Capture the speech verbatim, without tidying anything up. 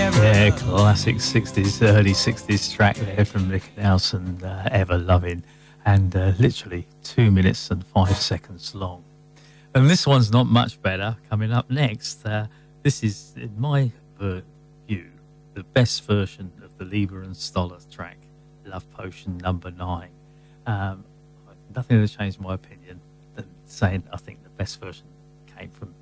Yeah, classic sixties, early sixties track there from Rick Nelson, uh, Ever Loving, and uh, literally two minutes and five seconds long. And this one's not much better. Coming up next, uh, this is, in my view, the best version of the Lieber and Stoller track, Love Potion number nine. Um, nothing to change my opinion than saying I think the best version came from